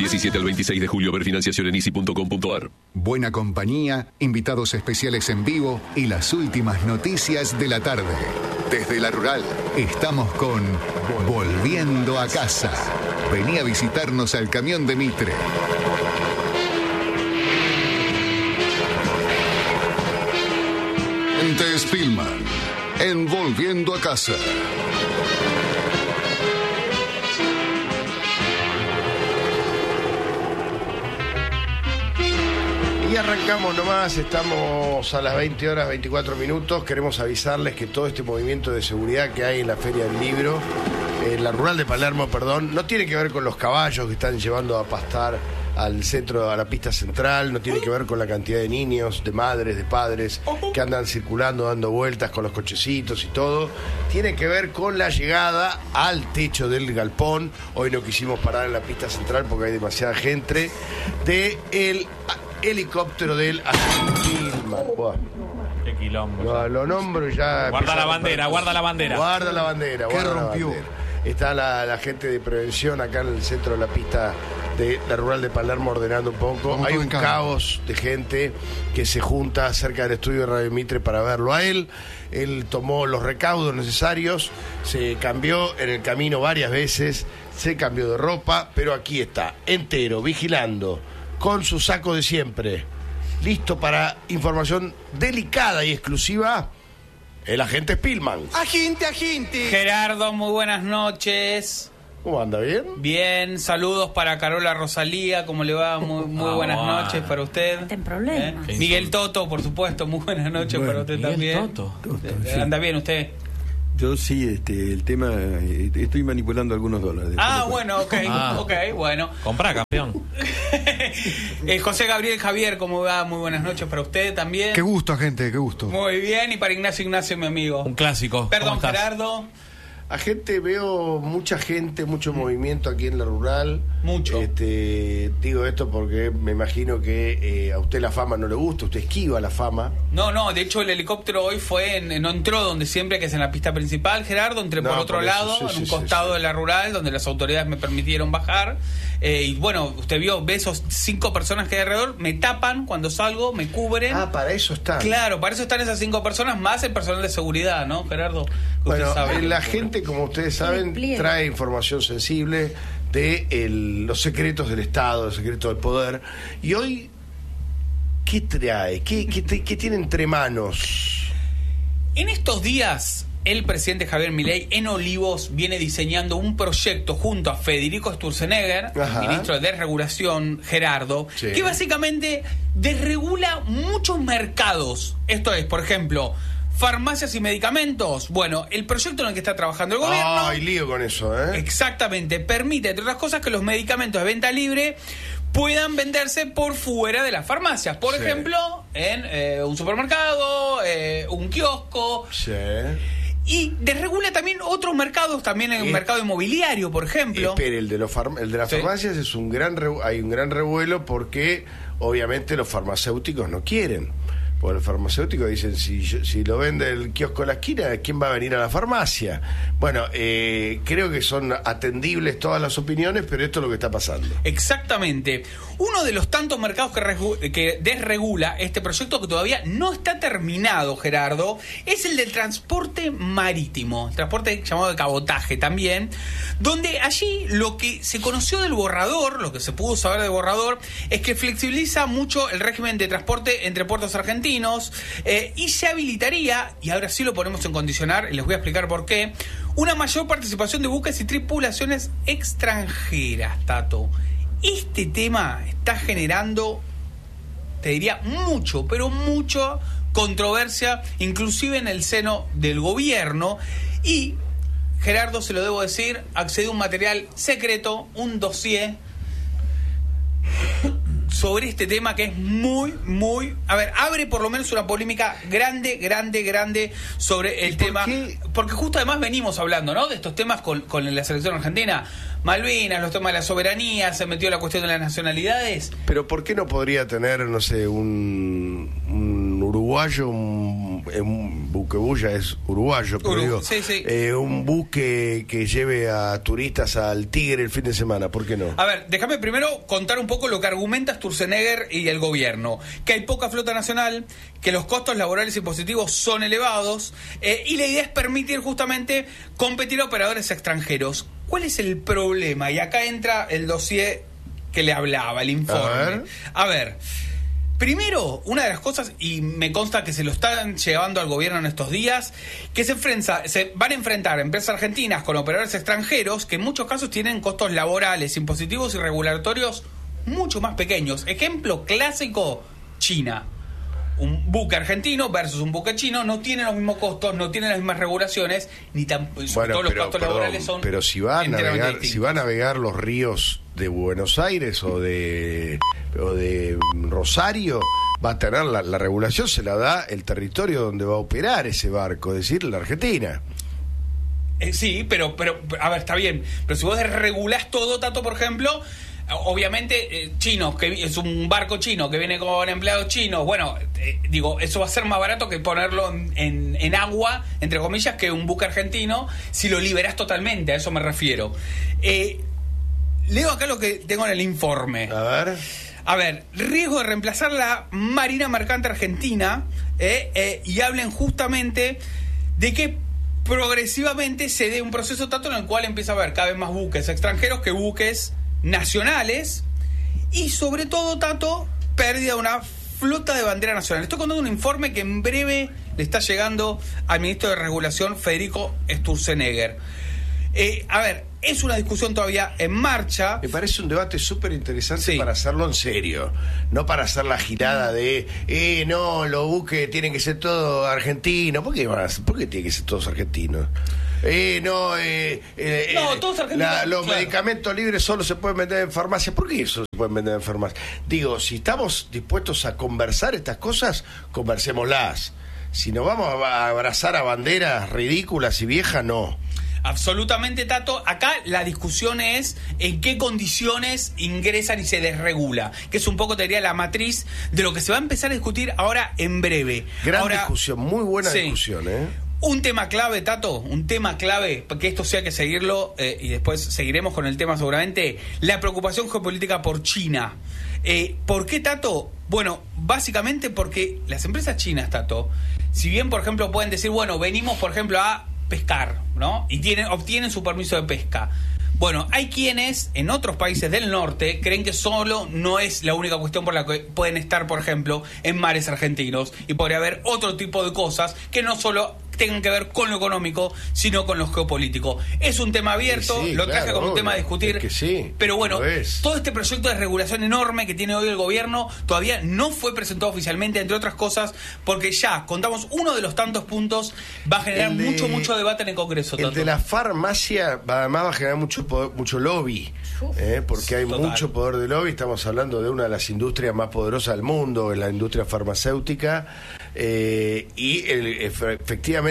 17 al 26 de julio. Ver financiación en easy.com.ar. Buena compañía, invitados especiales en vivo y las últimas noticias de la tarde. Desde La Rural, estamos con Volviendo a Casa. Vení a visitarnos al camión de Mitre. Ente Spillman, en Volviendo a Casa. Y arrancamos nomás, estamos a las 20 horas 24 minutos. Queremos avisarles que todo este movimiento de seguridad que hay en la Feria del Libro, en la Rural de Palermo, no tiene que ver con los caballos que están llevando a pastar al centro, a la pista central, no tiene que ver con la cantidad de niños, de madres, de padres que andan circulando, dando vueltas con los cochecitos y todo. Tiene que ver con la llegada al techo del galpón. Hoy no quisimos parar en la pista central porque hay demasiada gente. De el helicóptero del Spillman. Qué quilombo. Lo nombro y ya. Guarda la bandera, guarda la bandera. Guarda la bandera. ¿Qué rompió? Está la gente de prevención acá en el centro de la pista de la Rural de Palermo ordenando un poco. Vamos. Hay un caos de gente que se junta cerca del estudio de Radio Mitre para verlo a él. Él tomó los recaudos necesarios, se cambió en el camino varias veces, se cambió de ropa, pero aquí está, entero, vigilando, con su saco de siempre, listo para información delicada y exclusiva, el agente Spillman. Agente. Gerardo, muy buenas noches. ¿Cómo anda? ¿Bien? Bien, saludos para Carola Rosalía, ¿cómo le va? Muy buenas noches para usted. Está en problemas. Miguel Toto, por supuesto, muy buenas noches para usted también. Toto. ¿Anda bien usted? Yo sí, el tema, estoy manipulando algunos dólares. Bueno, ok, bueno. Comprá, campeón. José Gabriel Javier, ¿cómo va? Muy buenas noches para usted también. Qué gusto, gente, qué gusto. Muy bien, y para Ignacio, mi amigo. Un clásico. Perdón, ¿Cómo estás? Gerardo. Agente, veo mucha gente, mucho movimiento aquí en la Rural. Mucho. Digo esto porque me imagino que a usted la fama no le gusta, usted esquiva la fama. No, de hecho el helicóptero hoy no entró donde siempre, que es en la pista principal, Gerardo, entré por otro lado, en un costado de la Rural, donde las autoridades me permitieron bajar. Y bueno, usted ve esos 5 personas que hay alrededor, me tapan cuando salgo, me cubren. Para eso están. Claro, para eso están esas 5 personas, más el personal de seguridad, ¿no, Gerardo? Bueno, la gente, como ustedes saben, trae información sensible de los secretos del Estado, los secretos del poder. Y hoy, ¿qué trae? ¿Qué tiene entre manos? En estos días, el presidente Javier Milei en Olivos viene diseñando un proyecto junto a Federico Sturzenegger, ministro de Desregulación, Gerardo, que básicamente desregula muchos mercados. Esto es, por ejemplo, farmacias y medicamentos. Bueno, el proyecto en el que está trabajando el gobierno... Hay lío con eso, ¿eh? Exactamente. Permite, entre otras cosas, que los medicamentos de venta libre puedan venderse por fuera de las farmacias. Por ejemplo, en un supermercado, un kiosco... Sí. Y desregula también otros mercados, también en el mercado inmobiliario, por ejemplo. Espere, el de las farmacias es hay un gran revuelo porque obviamente los farmacéuticos no quieren. Porque los farmacéuticos dicen, si lo vende el kiosco de la esquina, ¿quién va a venir a la farmacia? Bueno, creo que son atendibles todas las opiniones, pero esto es lo que está pasando. Exactamente. Uno de los tantos mercados que desregula este proyecto, que todavía no está terminado, Gerardo, es el del transporte marítimo, transporte llamado de cabotaje también, donde allí lo que se conoció del borrador, lo que se pudo saber del borrador, es que flexibiliza mucho el régimen de transporte entre puertos argentinos, y se habilitaría, y ahora sí lo ponemos en condicionar, y les voy a explicar por qué, una mayor participación de buques y tripulaciones extranjeras, Tato. Este tema está generando, te diría, mucho, pero mucha controversia, inclusive en el seno del gobierno. Y, Gerardo, se lo debo decir, accedió a un material secreto, un dossier sobre este tema que es muy... A ver, abre por lo menos una polémica grande sobre el tema. Porque justo además venimos hablando, ¿no?, de estos temas con la selección argentina. Malvinas, los temas de la soberanía, se metió la cuestión de las nacionalidades. Pero ¿por qué no podría tener, no sé, un uruguayo un buquebulla es uruguayo, pero digo, sí. un buque que lleve a turistas al Tigre el fin de semana, ¿por qué no? A ver, déjame primero contar un poco lo que argumenta Sturzenegger y el gobierno, que hay poca flota nacional, que los costos laborales y impositivos son elevados, y la idea es permitir justamente competir a operadores extranjeros. ¿Cuál es el problema? Y acá entra el dossier que le hablaba, el informe. A ver, primero, una de las cosas, y me consta que se lo están llevando al gobierno en estos días, que se van a enfrentar empresas argentinas con operadores extranjeros que en muchos casos tienen costos laborales, impositivos y regulatorios mucho más pequeños. Ejemplo clásico, China. Un buque argentino versus un buque chino no tienen los mismos costos, no tienen las mismas regulaciones, ni todos los costos laborales son. Pero si va a navegar los ríos de Buenos Aires o de Rosario, va a tener la regulación, se la da el territorio donde va a operar ese barco, es decir, la Argentina. Sí, pero a ver, está bien, pero si vos desregulás todo, Tato, por ejemplo, obviamente chinos, que es un barco chino que viene con empleados chinos, bueno, digo, eso va a ser más barato que ponerlo en agua, entre comillas, que un buque argentino, si lo liberás totalmente, a eso me refiero. Leo acá lo que tengo en el informe. A ver, riesgo de reemplazar la Marina Mercante Argentina, y hablen justamente de que progresivamente se dé un proceso tanto en el cual empieza a haber cada vez más buques extranjeros que buques nacionales, y sobre todo, Tato, pérdida de una flota de bandera nacional. Estoy contando un informe que en breve le está llegando al ministro de Regulación, Federico Sturzenegger. A ver, es una discusión todavía en marcha. Me parece un debate súper interesante para hacerlo en serio, no para hacer la girada de no, los buques tienen que ser todos argentinos. ¿Por qué tienen que ser todos argentinos? Todos argentinos. Los medicamentos libres solo se pueden vender en farmacias. ¿Por qué eso se pueden vender en farmacias? Digo, si estamos dispuestos a conversar estas cosas, conversémoslas. Si nos vamos a abrazar a banderas ridículas y viejas, no. Absolutamente, Tato. Acá la discusión es en qué condiciones ingresan y se desregula, que es un poco, te diría, la matriz de lo que se va a empezar a discutir ahora en breve. Gran discusión, muy buena discusión, Un tema clave, Tato, porque esto sí hay que seguirlo, y después seguiremos con el tema seguramente, la preocupación geopolítica por China. ¿Por qué, Tato? Bueno, básicamente porque las empresas chinas, Tato, si bien, por ejemplo, pueden decir, bueno, venimos, por ejemplo, a pescar, ¿no? Y obtienen su permiso de pesca. Bueno, hay quienes en otros países del norte creen que solo no es la única cuestión por la que pueden estar, por ejemplo, en mares argentinos, y podría haber otro tipo de cosas que no solo tengan que ver con lo económico, sino con lo geopolítico. Es un tema abierto, lo traje como un tema a discutir, pero bueno, todo este proyecto de regulación enorme que tiene hoy el gobierno todavía no fue presentado oficialmente, entre otras cosas, porque ya contamos uno de los tantos puntos, va a generar mucho debate en el Congreso. El de la farmacia además va a generar mucho lobby, porque hay mucho poder de lobby. Estamos hablando de una de las industrias más poderosas del mundo, en la industria farmacéutica, y efectivamente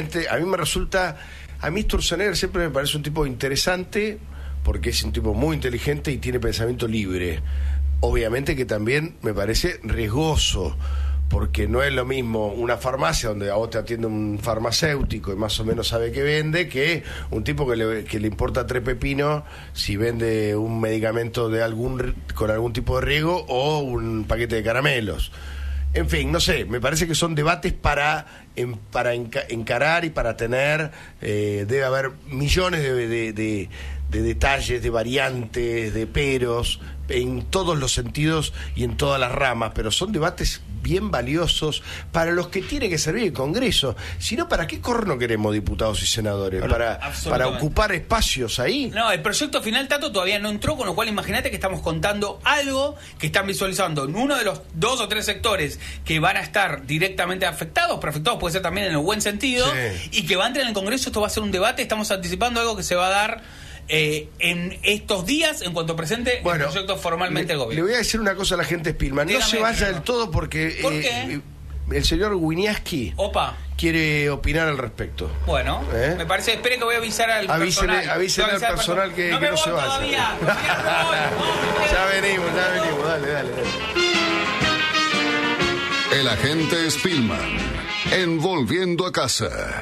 a mí Sturzenegger siempre me parece un tipo interesante, porque es un tipo muy inteligente y tiene pensamiento libre. Obviamente que también me parece riesgoso, porque no es lo mismo una farmacia donde a vos te atiende un farmacéutico y más o menos sabe qué vende, que un tipo que le importa 3 pepinos si vende un medicamento con algún tipo de riesgo o un paquete de caramelos. En fin, no sé, me parece que son debates para encarar y para tener. Debe haber millones de detalles, de variantes, de peros, en todos los sentidos y en todas las ramas, pero son debates bien valiosos para los que tiene que servir el Congreso. Si no, ¿para qué corno queremos diputados y senadores? ¿Para ocupar espacios ahí? No, el proyecto final, Tato, todavía no entró, con lo cual imagínate que estamos contando algo que están visualizando en uno de los 2 o 3 sectores que van a estar directamente afectados, pero afectados puede ser también en el buen sentido, y que va a entrar en el Congreso. Esto va a ser un debate, estamos anticipando algo que se va a dar en estos días, en cuanto presente el proyecto formalmente el gobierno. Le voy a decir una cosa a la gente de Spillman. No se vaya del todo porque ¿por qué? El señor Winiarski quiere opinar al respecto. Bueno, me parece, espere que voy a avisar al personal. Avísele al personal que no se vaya. Todavía ya venimos, dale. el agente Spillman en Volviendo a Casa.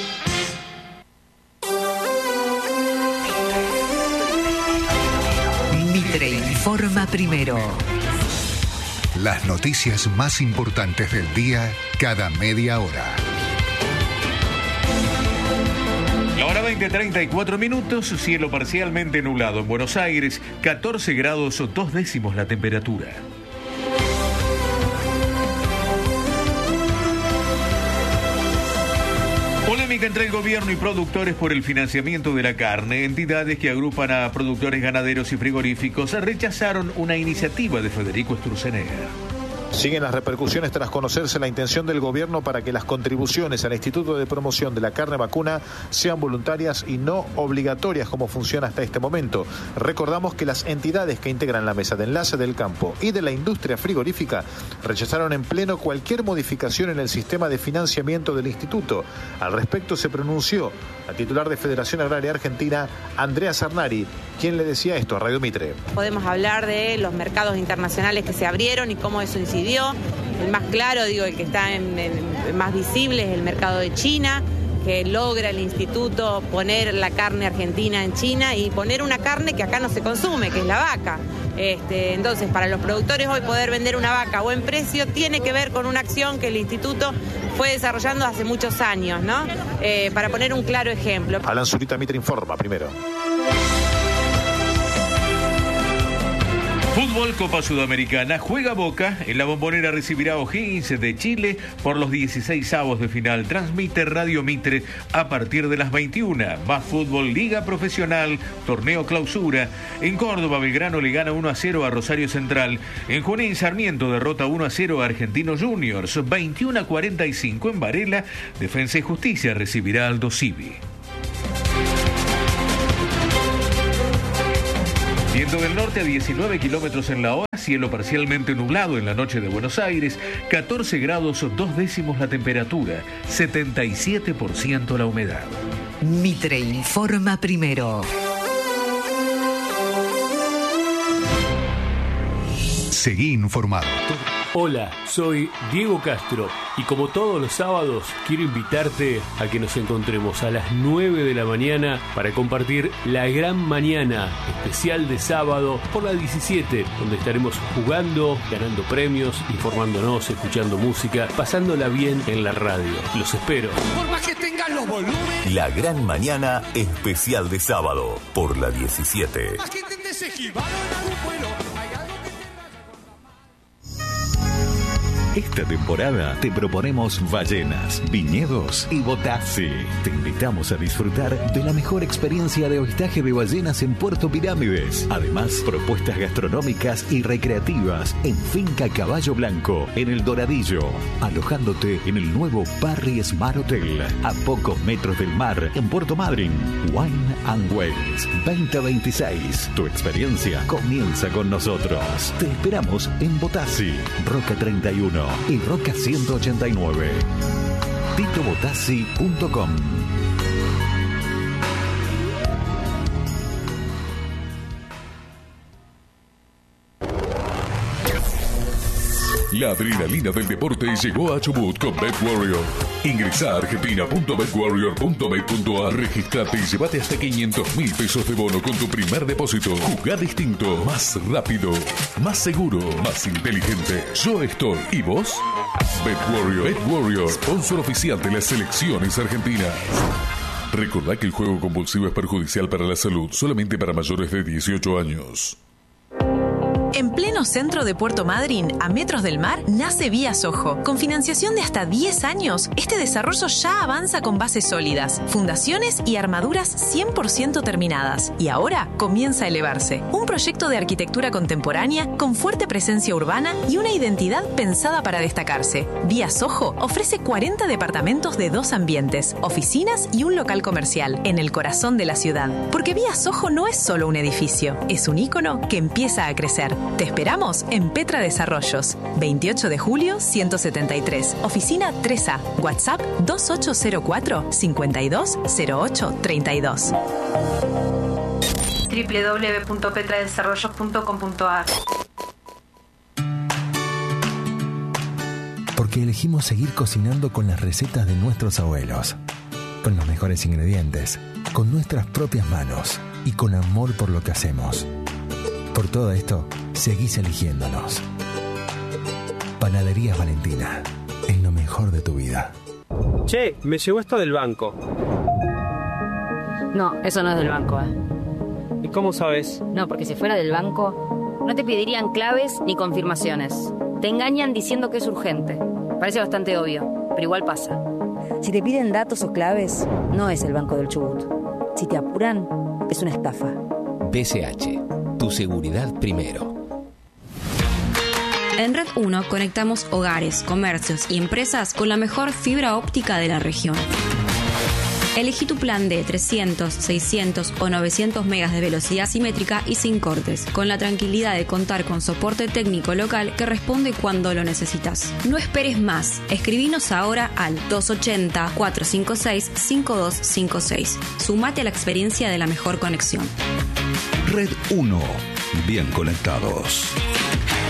Mitre informa primero. Las noticias más importantes del día cada media hora. La hora 20:34 minutos, cielo parcialmente nublado en Buenos Aires, 14 grados 2 décimos la temperatura. Polémica entre el gobierno y productores por el financiamiento de la carne. Entidades que agrupan a productores ganaderos y frigoríficos rechazaron una iniciativa de Federico Sturzenegger. Siguen las repercusiones tras conocerse la intención del gobierno para que las contribuciones al Instituto de Promoción de la Carne Vacuna sean voluntarias y no obligatorias como funciona hasta este momento. Recordamos que las entidades que integran la mesa de enlace del campo y de la industria frigorífica rechazaron en pleno cualquier modificación en el sistema de financiamiento del instituto. Al respecto se pronunció la titular de Federación Agraria Argentina, Andrea Sarnari, quien le decía esto a Radio Mitre. Podemos hablar de los mercados internacionales que se abrieron y cómo eso incidió. El más claro, el que está más visible es el mercado de China, que logra el instituto poner la carne argentina en China y poner una carne que acá no se consume, que es la vaca. Entonces, para los productores hoy poder vender una vaca a buen precio tiene que ver con una acción que el instituto fue desarrollando hace muchos años, ¿no? Para poner un claro ejemplo. Alan Zurita, Mitre informa primero. Fútbol, Copa Sudamericana, juega Boca, en la Bombonera recibirá a O'Higgins de Chile por los 16avos de final. Transmite Radio Mitre a partir de las 21. Más fútbol, Liga Profesional, Torneo Clausura. En Córdoba, Belgrano le gana 1-0 a Rosario Central. En Junín, Sarmiento derrota 1-0 a Argentinos Juniors. 21-45 en Varela, Defensa y Justicia recibirá Aldo Civi. Viento del norte a 19 kilómetros en la hora, cielo parcialmente nublado en la noche de Buenos Aires, 14 grados 2 décimos la temperatura, 77% la humedad. Mitre informa primero. Seguí informado. Hola, soy Diego Castro y como todos los sábados quiero invitarte a que nos encontremos a las 9 de la mañana para compartir la gran mañana especial de sábado por la 17, donde estaremos jugando, ganando premios, informándonos, escuchando música, pasándola bien en la radio. Los espero. Por más que tengan los volúmenes. La gran mañana especial de sábado por la 17. Más que intentes esquivarlo en algún vuelo. Esta temporada te proponemos ballenas, viñedos y Botassi. Te invitamos a disfrutar de la mejor experiencia de avistaje de ballenas en Puerto Pirámides. Además, propuestas gastronómicas y recreativas en Finca Caballo Blanco, en El Doradillo. Alojándote en el nuevo Parry Smart Hotel, a pocos metros del mar, en Puerto Madryn. Wine and Wells 2026. Tu experiencia comienza con nosotros. Te esperamos en Botassi, Roca 31 y Roca 189. TitoBotassi.com. La adrenalina del deporte llegó a Chubut con BetWarrior. Ingresa a argentina.betwarrior.bet.ar, registrate y llévate hasta 500.000 pesos de bono con tu primer depósito. Jugá distinto, más rápido, más seguro, más inteligente. Yo estoy. ¿Y vos? BetWarrior. BetWarrior, sponsor oficial de las selecciones argentinas. Recordá que el juego compulsivo es perjudicial para la salud, solamente para mayores de 18 años. En pleno centro de Puerto Madryn, a metros del mar, nace Vía Sojo. Con financiación de hasta 10 años, este desarrollo ya avanza con bases sólidas, fundaciones y armaduras 100% terminadas. Y ahora comienza a elevarse. Un proyecto de arquitectura contemporánea con fuerte presencia urbana y una identidad pensada para destacarse. Vía Sojo ofrece 40 departamentos de 2 ambientes, oficinas y un local comercial, en el corazón de la ciudad. Porque Vía Sojo no es solo un edificio, es un ícono que empieza a crecer. Te esperamos en Petra Desarrollos, 28 de julio 173, oficina 3A, WhatsApp 2804-520832. www.petradesarrollos.com.ar. Porque elegimos seguir cocinando con las recetas de nuestros abuelos, con los mejores ingredientes, con nuestras propias manos y con amor por lo que hacemos. Por todo esto, seguís eligiéndonos. Panaderías Valentina, es lo mejor de tu vida. Che, me llegó esto del banco. No, eso no es del banco, ¿Y cómo sabes? No, porque si fuera del banco, no te pedirían claves ni confirmaciones. Te engañan diciendo que es urgente. Parece bastante obvio, pero igual pasa. Si te piden datos o claves, no es el Banco del Chubut. Si te apuran, es una estafa. BCH, tu seguridad primero. En Red 1 conectamos hogares, comercios y empresas con la mejor fibra óptica de la región. Elegí tu plan de 300, 600 o 900 megas de velocidad simétrica y sin cortes, con la tranquilidad de contar con soporte técnico local que responde cuando lo necesitas. No esperes más. Escribinos ahora al 280-456-5256. Sumate a la experiencia de la mejor conexión. Red 1. Bien conectados.